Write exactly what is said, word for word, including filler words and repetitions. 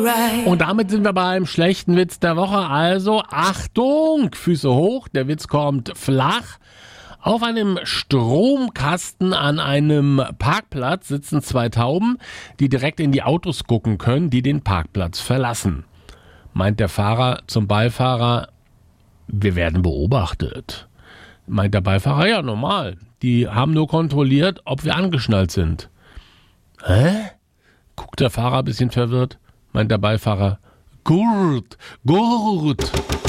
Und damit sind wir beim schlechten Witz der Woche. Also Achtung, Füße hoch, der Witz kommt flach. Auf einem Stromkasten an einem Parkplatz sitzen zwei Tauben, die direkt in die Autos gucken können, die den Parkplatz verlassen. Meint der Fahrer zum Beifahrer, wir werden beobachtet. Meint der Beifahrer, ja normal, die haben nur kontrolliert, ob wir angeschnallt sind. Hä? Guckt der Fahrer ein bisschen verwirrt. Meint der Beifahrer, gut, gut.